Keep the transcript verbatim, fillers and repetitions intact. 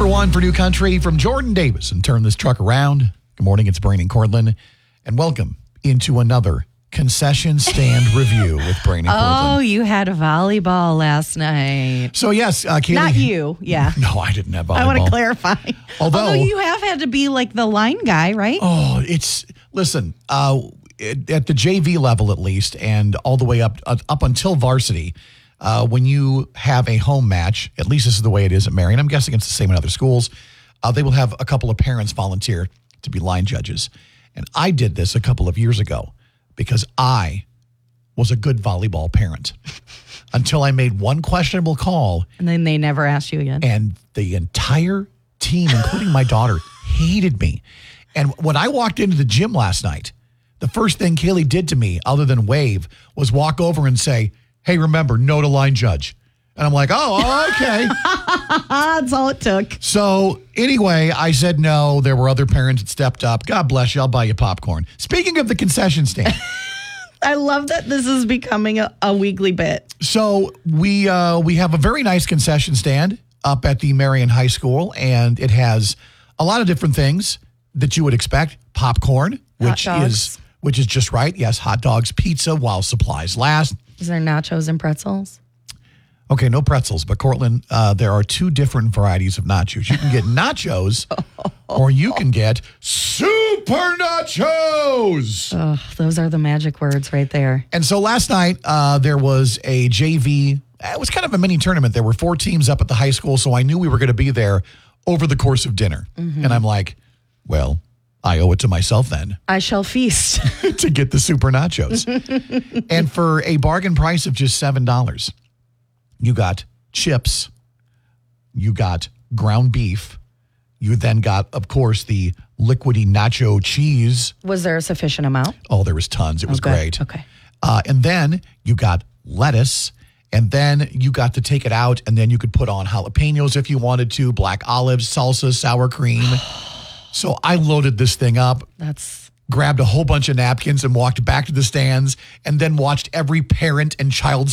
Number one for New Country from Jordan Davis and Turn This Truck Around. Good morning, it's Brain and Cortland. And welcome into another concession stand review with Brain and Cortland. Oh, you had volleyball last night. So yes, uh, Kaylee. Not you, yeah. No, I didn't have volleyball. I want to clarify. Although, Although you have had to be like the line guy, right? Oh, it's, listen, uh, it, at the J V level at least, and all the way up uh, up until varsity, uh, when you have a home match, at least this is the way it is at Marion, I'm guessing it's the same in other schools, uh, they will have a couple of parents volunteer to be line judges. And I did this a couple of years ago because I was a good volleyball parent until I made one questionable call. And then they never asked you again. And the entire team, including my daughter, hated me. And when I walked into the gym last night, the first thing Kaylee did to me, other than wave, was walk over and say, hey, remember, no to line judge. And I'm like, oh, okay. That's all it took. So anyway, I said no. There were other parents that stepped up. God bless you. I'll buy you popcorn. Speaking of the concession stand. I love that this is becoming a, a weekly bit. So we uh, we have a very nice concession stand up at the Marion High School, and it has a lot of different things that you would expect. Popcorn, which is which is just right. Yes, hot dogs, pizza while supplies last. Is there nachos and pretzels? Okay, no pretzels, but Cortland, uh, there are two different varieties of nachos. You can get nachos, or you can get super nachos. Oh, those are the magic words right there. And so last night, uh, there was a J V. It was kind of a mini tournament. There were four teams up at the high school, so I knew we were going to be there over the course of dinner. Mm-hmm. And I'm like, well, I owe it to myself then. I shall feast. to get the super nachos. And for a bargain price of just seven dollars. You got chips, you got ground beef, you then got, of course, the liquidy nacho cheese. Was there a sufficient amount? Oh, there was tons. It was okay. great. Okay. Uh, and then you got lettuce, and then you got to take it out, and then you could put on jalapenos if you wanted to, black olives, salsa, sour cream. So I loaded this thing up. That's... grabbed a whole bunch of napkins and walked back to the stands, and then watched every parent and child's